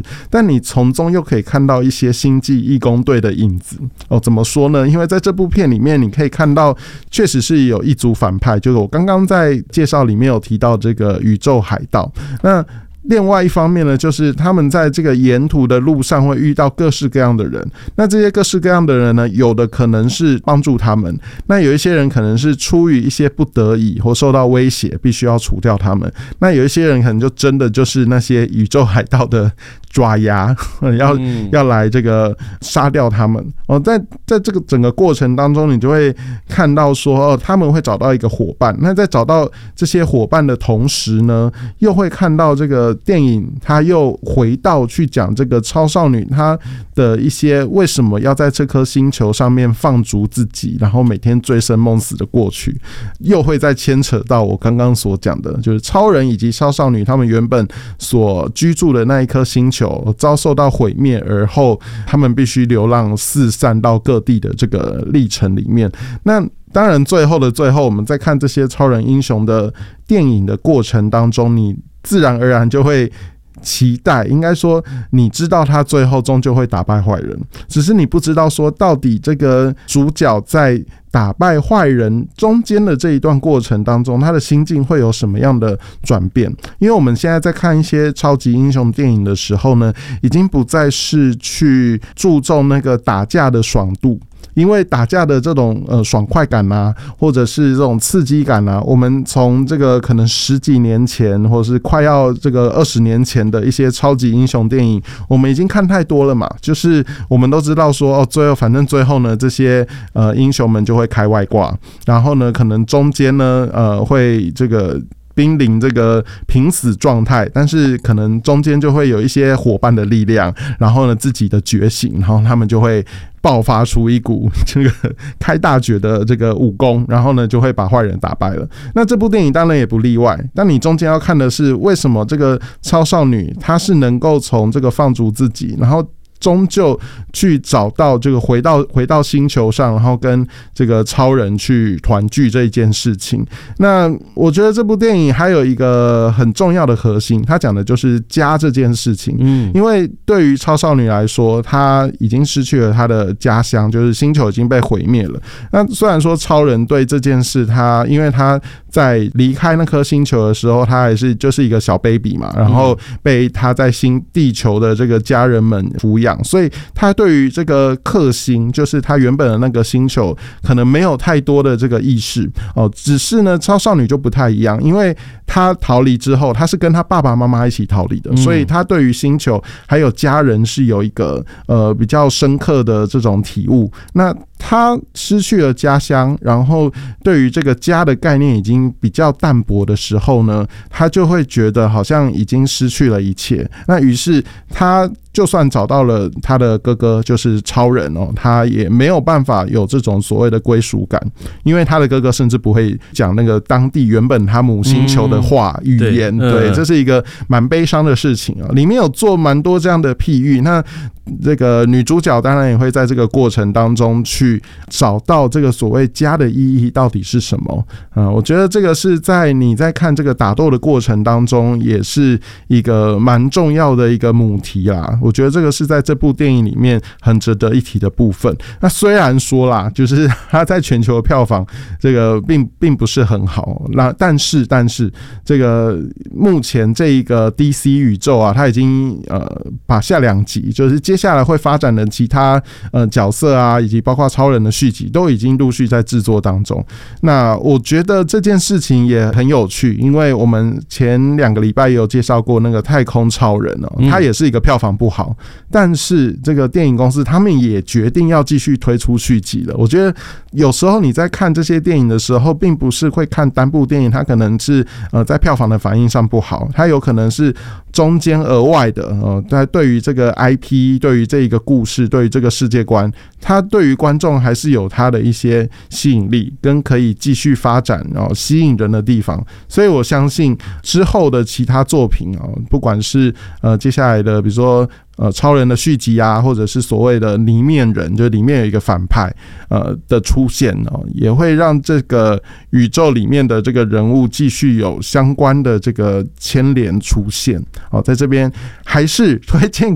但你从中又可以看到一些星际义工队的影子怎么说呢？因为在这部片里面你可以看到确实是有一组反派，就是我刚刚在介绍里面有提到这个宇宙海盗。那另外一方面呢，就是他们在这个沿途的路上会遇到各式各样的人，那这些各式各样的人呢，有的可能是帮助他们，那有一些人可能是出于一些不得已或受到威胁必须要除掉他们，那有一些人可能就真的就是那些宇宙海盗的爪牙，要来这个杀掉他们在这个整个过程当中，你就会看到说他们会找到一个伙伴，那在找到这些伙伴的同时呢，又会看到这个电影它又回到去讲这个超少女她的一些为什么要在这颗星球上面放逐自己，然后每天醉生梦死的过去，又会再牵扯到我刚刚所讲的，就是超人以及超少女他们原本所居住的那一颗星球遭受到毁灭，而后他们必须流浪四散到各地的这个历程里面。那当然最后的最后，我们在看这些超人英雄的电影的过程当中，你自然而然就会期待，应该说你知道他最后终究会打败坏人，只是你不知道说到底这个主角在打败坏人中间的这一段过程当中，他的心境会有什么样的转变。因为我们现在在看一些超级英雄电影的时候呢，已经不再是去注重那个打架的爽度，因为打架的这种爽快感啊，或者是这种刺激感啊，我们从这个可能10几年前，或者是快要这个20年前的一些超级英雄电影，我们已经看太多了嘛。就是我们都知道说反正最后呢，这些英雄们就会开外挂，然后呢，可能中间呢会这个濒临这个濒死状态，但是可能中间就会有一些伙伴的力量，然后呢自己的觉醒，然后他们就会爆发出一股这个开大绝的这个武功，然后呢就会把坏人打败了。那这部电影当然也不例外，但你中间要看的是为什么这个超少女她是能够从这个放逐自己，然后终究去找到这个回到星球上，然后跟这个超人去团聚这一件事情。那我觉得这部电影还有一个很重要的核心，它讲的就是家这件事情。因为对于超少女来说，她已经失去了她的家乡，就是星球已经被毁灭了。那虽然说超人对这件事，因为他在离开那颗星球的时候，他还是就是一个小 baby 嘛，然后被他在新地球的这个家人们抚养，所以他对于这个克星，就是他原本的那个星球，可能没有太多的这个意识只是呢，超少女就不太一样，因为他逃离之后，他是跟他爸爸妈妈一起逃离的，所以他对于星球还有家人是有一个比较深刻的这种体悟。那他失去了家乡，然后对于这个家的概念已经比较淡薄的时候呢，他就会觉得好像已经失去了一切。那于是他就算找到了他的哥哥，就是超人他也没有办法有这种所谓的归属感，因为他的哥哥甚至不会讲那个当地原本他母星球的语言。对，这是一个蛮悲伤的事情里面有做蛮多这样的譬喻。那这个女主角当然也会在这个过程当中去找到这个所谓家的意义到底是什么。我觉得这个是在你在看这个打斗的过程当中，也是一个蛮重要的一个母题啦。我觉得这个是在这部电影里面很值得一提的部分。那虽然说啦，就是它在全球的票房这个并不是很好，但是这个目前这一个 DC 宇宙啊，它已经把下2集，就是接下来会发展的其他角色啊，以及包括超人的续集，都已经陆续在制作当中。那我觉得这件事情也很有趣，因为我们前2个礼拜也有介绍过那个太空超人它也是一个票房不好，但是这个电影公司他们也决定要继续推出续集了。我觉得有时候你在看这些电影的时候，并不是会看单部电影，它可能是在票房的反应上不好，它有可能是中间额外的对于这个 IP， 对于这一个故事，对于这个世界观，它对于观众还是有它的一些吸引力跟可以继续发展吸引人的地方。所以我相信之后的其他作品不管是接下来的比如说超人的续集啊，或者是所谓的泥面人，就里面有一个反派的出现也会让这个宇宙里面的这个人物继续有相关的这个牵连出现在这边还是推荐